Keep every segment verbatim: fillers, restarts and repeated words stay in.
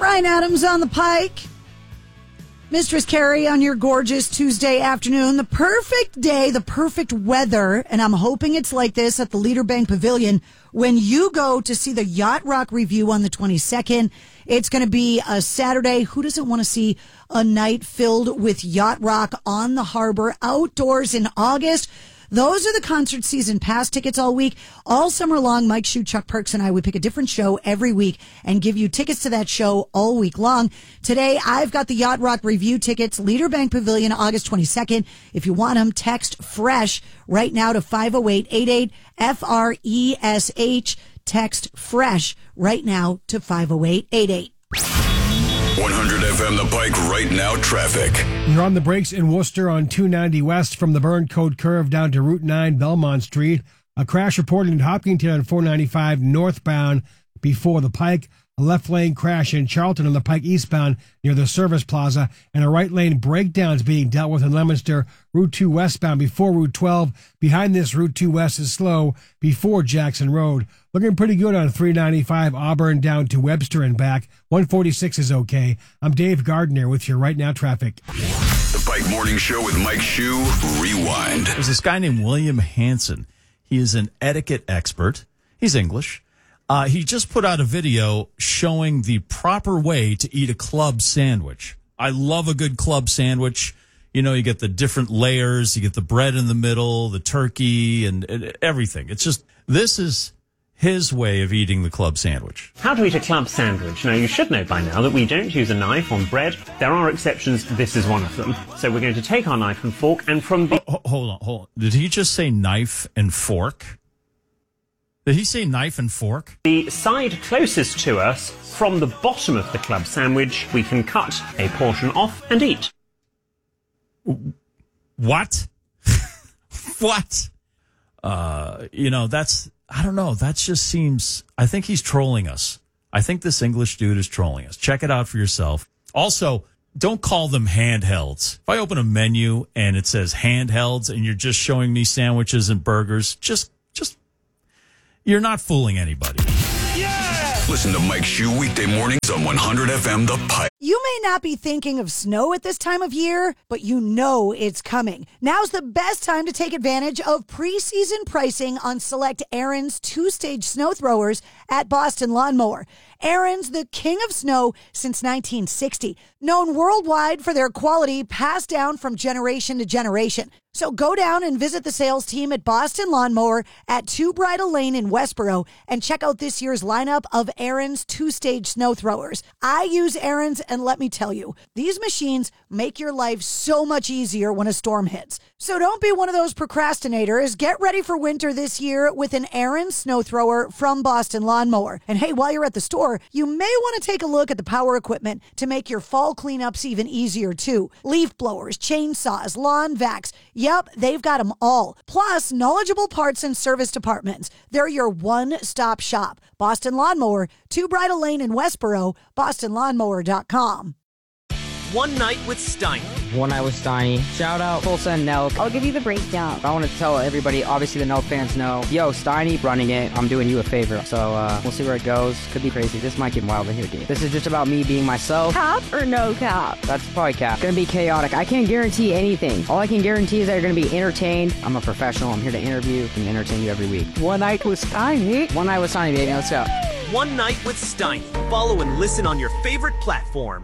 Bryan Adams on the Pike. Mistress Carrie on your gorgeous Tuesday afternoon. The perfect day, the perfect weather, and I'm hoping it's like this at the Leader Bank Pavilion when you go to see the Yacht Rock review on the twenty-second. It's going to be a Saturday. Who doesn't want to see a night filled with Yacht Rock on the harbor outdoors in August? Those are the concert season pass tickets all week. All summer long, Mike Shue, Chuck Perks, and I, we pick a different show every week and give you tickets to that show all week long. Today, I've got the Yacht Rock review tickets, Leader Bank Pavilion, August twenty-second. If you want them, text FRESH right now to five oh eight eight eight, F R E S H. Text FRESH right now to five oh eight eight eight. one hundred F M The Pike right now traffic. You're on the brakes in Worcester on two ninety West from the Burn Code curve down to Route nine Belmont Street. A crash reported in Hopkinton on four ninety-five northbound before the Pike. A left lane crash in Charlton on the Pike eastbound near the Service Plaza. And a right lane breakdown is being dealt with in Leominster. Route two westbound before Route twelve. Behind this, Route two west is slow before Jackson Road. Looking pretty good on three ninety-five Auburn down to Webster and back. one forty-six is okay. I'm Dave Gardner with your Right Now traffic. The Pike Morning Show with Mike Shue, Rewind. There's this guy named William Hanson. He is an etiquette expert. He's English. Uh, he just put out a video showing the proper way to eat a club sandwich. I love a good club sandwich. You know, you get the different layers, you get the bread in the middle, the turkey, and, and everything. It's just, this is his way of eating the club sandwich. How to eat a club sandwich. Now, you should know by now that we don't use a knife on bread. There are exceptions. This is one of them. So we're going to take our knife and fork, and from the... Oh, hold on, hold on. Did he just say knife and fork? Did he say knife and fork? The side closest to us, from the bottom of the club sandwich, we can cut a portion off and eat. What? What? Uh, you know, that's, I don't know. That just seems, I think he's trolling us. I think this English dude is trolling us. Check it out for yourself. Also, don't call them handhelds. If I open a menu and it says handhelds and you're just showing me sandwiches and burgers, just, just, you're not fooling anybody. Yeah! Listen to Mike Shue weekday mornings on one hundred F M The Pike. You may not be thinking of snow at this time of year, but you know it's coming. Now's the best time to take advantage of preseason pricing on select Ariens two-stage snow throwers at Boston Lawn Mower. Ariens, the king of snow since nineteen sixty, known worldwide for their quality passed down from generation to generation. So go down and visit the sales team at Boston Lawn Mower at Two Bridle Lane in Westboro and check out this year's lineup of Ariens two-stage snow throwers. I use Ariens, and let me tell you, these machines make your life so much easier when a storm hits. So don't be one of those procrastinators. Get ready for winter this year with an Ariens snow thrower from Boston Lawn Mower. And hey, while you're at the store, you may want to take a look at the power equipment to make your fall cleanups even easier too. Leaf blowers, chainsaws, lawn vacs. Yep, they've got them all. Plus, knowledgeable parts and service departments. They're your one-stop shop. Boston Lawn Mower, Two Bridle Lane in Westboro, boston lawn mower dot com. One Night with Steiny. One Night with Steiny. Shout out Tulsa and Nelk. I'll give you the breakdown. I want to tell everybody, obviously the Nelk fans know, yo, Steiny running it. I'm doing you a favor. So uh, we'll see where it goes. Could be crazy. This might get wild in here, dude. This is just about me being myself. Cap or no cap? That's probably cap. Gonna be chaotic. I can't guarantee anything. All I can guarantee is that you're gonna be entertained. I'm a professional. I'm here to interview and entertain you every week. One Night with Steiny. One Night with Steiny, baby. Let's go. One Night with Steiny. Follow and listen on your favorite platform.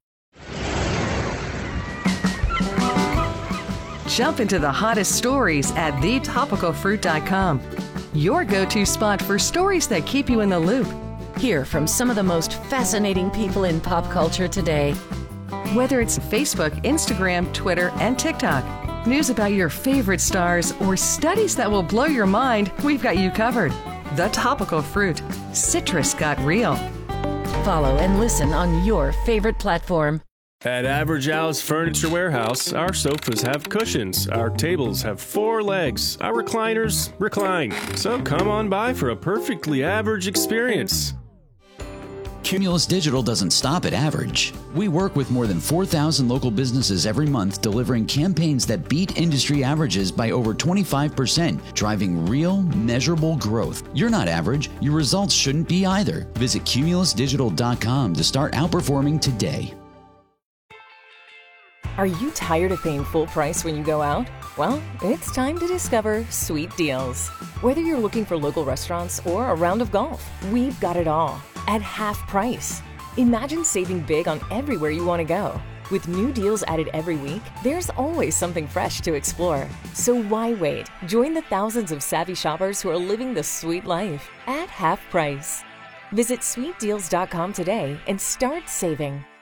Jump into the hottest stories at the topical fruit dot com. Your go-to spot for stories that keep you in the loop. Hear from some of the most fascinating people in pop culture today. Whether it's Facebook, Instagram, Twitter, and TikTok, news about your favorite stars, or studies that will blow your mind, we've got you covered. The Topical Fruit. Citrus got real. Follow and listen on your favorite platform. At Average Al's Furniture Warehouse, our sofas have cushions, our tables have four legs, our recliners recline. So come on by for a perfectly average experience. Cumulus Digital doesn't stop at average. We work with more than four thousand local businesses every month, delivering campaigns that beat industry averages by over twenty-five percent, driving real, measurable growth. You're not average. Your results shouldn't be either. Visit cumulus digital dot com to start outperforming today. Are you tired of paying full price when you go out? Well, it's time to discover Sweet Deals. Whether you're looking for local restaurants or a round of golf, we've got it all at half price. Imagine saving big on everywhere you want to go. With new deals added every week, there's always something fresh to explore. So why wait? Join the thousands of savvy shoppers who are living the sweet life at half price. Visit sweet deals dot com today and start saving.